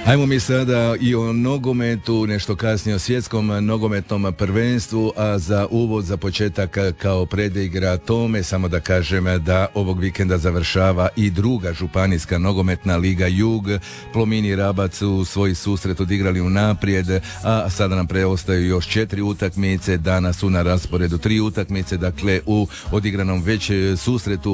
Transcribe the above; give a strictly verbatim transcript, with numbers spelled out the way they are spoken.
Ajmo mi sada i o nogometu, nešto kasnije o svjetskom nogometnom prvenstvu, a za uvod, za početak kao predigra tome, samo da kažem da ovog vikenda završava i druga županijska nogometna liga Jug. Plomini i Rabac su svoj susret odigrali unaprijed, a sada nam preostaju još četiri utakmice, danas su na rasporedu tri utakmice, dakle u odigranom već susretu